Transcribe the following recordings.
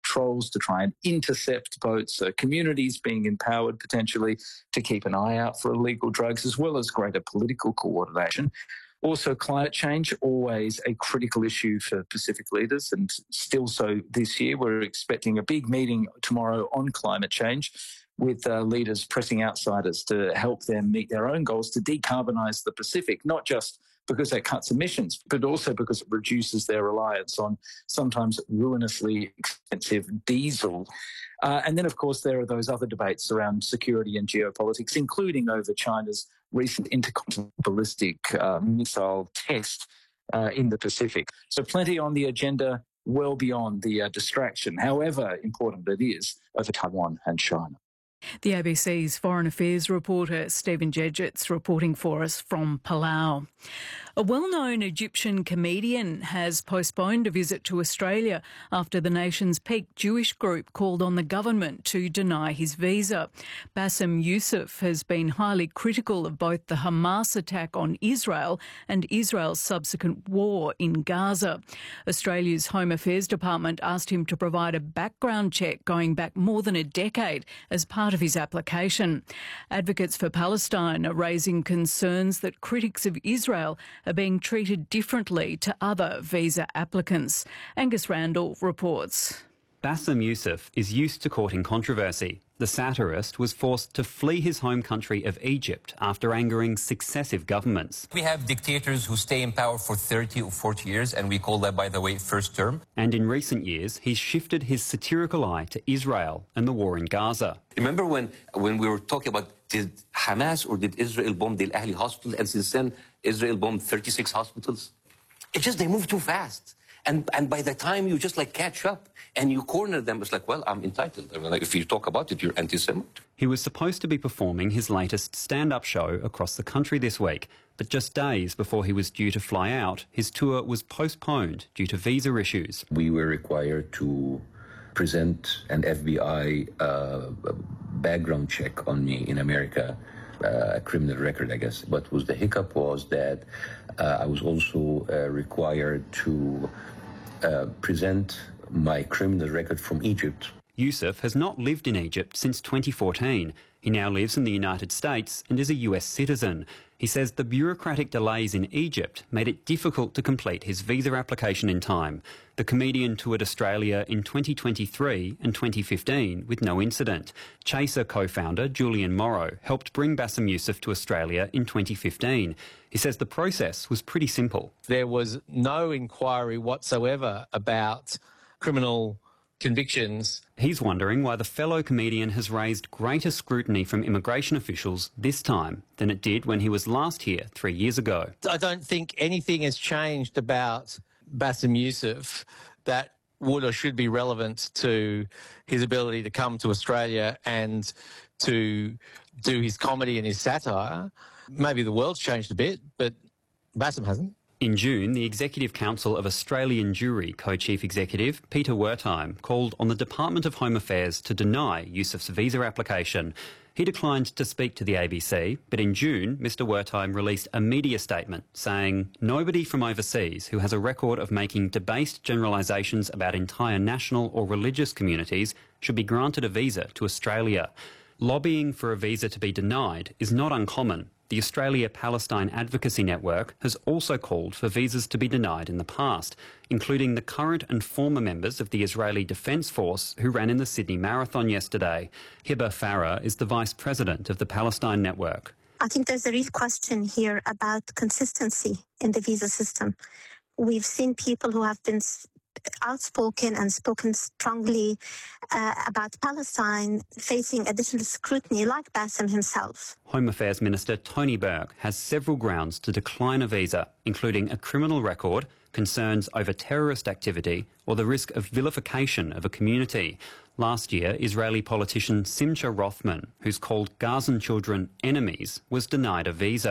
patrols to try and intercept boats, communities being empowered potentially to keep an eye out for illegal drugs, as well as greater political coordination. Also, climate change, always a critical issue for Pacific leaders, and still so this year. We're expecting a big meeting tomorrow on climate change with leaders pressing outsiders to help them meet their own goals to decarbonise the Pacific, not just because that cuts emissions, but also because it reduces their reliance on sometimes ruinously expensive diesel. And then, of course, there are those other debates around security and geopolitics, including over China's recent intercontinental ballistic missile test in the Pacific. So plenty on the agenda, well beyond the distraction, however important it is, over Taiwan and China. The ABC's Foreign Affairs reporter Stephen Jedget's reporting for us from Palau. A well-known Egyptian comedian has postponed a visit to Australia after the nation's peak Jewish group called on the government to deny his visa. Bassem Youssef has been highly critical of both the Hamas attack on Israel and Israel's subsequent war in Gaza. Australia's Home Affairs Department asked him to provide a background check going back more than a decade as part of his application. Advocates for Palestine are raising concerns that critics of Israel are being treated differently to other visa applicants. Angus Randall reports. Bassem Youssef is used to courting controversy. The satirist was forced to flee his home country of Egypt after angering successive governments. We have dictators who stay in power for 30 or 40 years, and we call that, by the way, first term. And in recent years, he's shifted his satirical eye to Israel and the war in Gaza. Remember when we were talking about did Hamas or did Israel bomb the Al Ahli hospital, and since then Israel bombed 36 hospitals? It's just they move too fast. And by the time you just catch up and you corner them, it's well, I'm entitled. I mean, if you talk about it, you're anti-Semite. He was supposed to be performing his latest stand-up show across the country this week, but just days before he was due to fly out, his tour was postponed due to visa issues. We were required to present an FBI background check on me in America, a criminal record, I guess. But the hiccup was that I was also required to present my criminal record from Egypt. Youssef has not lived in Egypt since 2014. He now lives in the United States and is a US citizen. He says the bureaucratic delays in Egypt made it difficult to complete his visa application in time. The comedian toured Australia in 2023 and 2015 with no incident. Chaser co-founder Julian Morrow helped bring Bassem Youssef to Australia in 2015. He says the process was pretty simple. There was no inquiry whatsoever about criminal convictions. He's wondering why the fellow comedian has raised greater scrutiny from immigration officials this time than it did when he was last here 3 years ago. I don't think anything has changed about Bassem Youssef that would or should be relevant to his ability to come to Australia and to do his comedy and his satire. Maybe the world's changed a bit, but Bassem hasn't. In June, the Executive Council of Australian Jewry co-chief executive Peter Wertheim called on the Department of Home Affairs to deny Youssef's visa application. He declined to speak to the ABC, but in June, Mr Wertheim released a media statement saying nobody from overseas who has a record of making debased generalisations about entire national or religious communities should be granted a visa to Australia. Lobbying for a visa to be denied is not uncommon. The Australia-Palestine Advocacy Network has also called for visas to be denied in the past, including the current and former members of the Israeli Defence Force who ran in the Sydney Marathon yesterday. Hibba Farah is the Vice President of the Palestine Network. I think there's a real question here about consistency in the visa system. We've seen people who have been outspoken and spoken strongly about Palestine facing additional scrutiny, like Bassem himself. Home Affairs Minister Tony Burke has several grounds to decline a visa, including a criminal record, concerns over terrorist activity, or the risk of vilification of a community. Last year, Israeli politician Simcha Rothman, who's called Gazan children enemies, was denied a visa.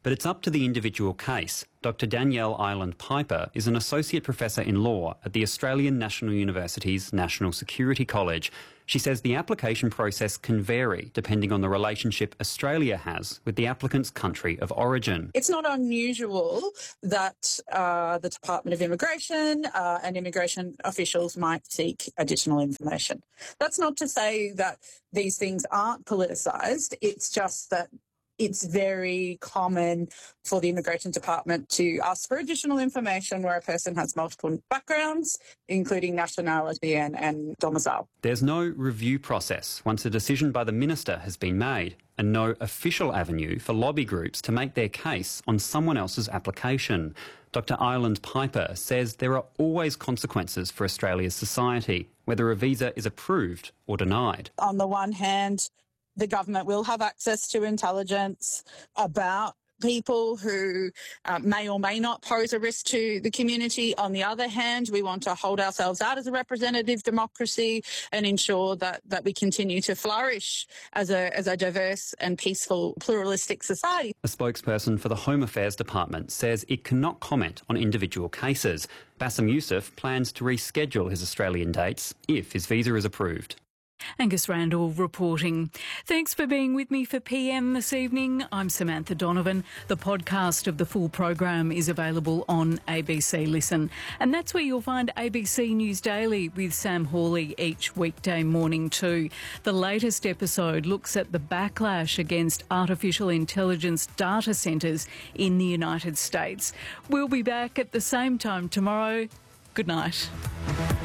But it's up to the individual case. Dr Danielle Ireland-Piper is an Associate Professor in Law at the Australian National University's National Security College. She says the application process can vary depending on the relationship Australia has with the applicant's country of origin. It's not unusual that the Department of Immigration and immigration officials might seek additional information. That's not to say that these things aren't politicised. It's just that it's very common for the Immigration Department to ask for additional information where a person has multiple backgrounds, including nationality and domicile. There's no review process once a decision by the Minister has been made, and no official avenue for lobby groups to make their case on someone else's application. Dr Ireland-Piper says there are always consequences for Australia's society, whether a visa is approved or denied. On the one hand, the government will have access to intelligence about people who may or may not pose a risk to the community. On the other hand, we want to hold ourselves out as a representative democracy and ensure that we continue to flourish as a diverse and peaceful, pluralistic society. A spokesperson for the Home Affairs Department says it cannot comment on individual cases. Bassem Youssef plans to reschedule his Australian dates if his visa is approved. Angus Randall reporting. Thanks for being with me for PM this evening. I'm Samantha Donovan. The podcast of the full program is available on ABC Listen. And that's where you'll find ABC News Daily with Sam Hawley each weekday morning too. The latest episode looks at the backlash against artificial intelligence data centres in the United States. We'll be back at the same time tomorrow. Good night.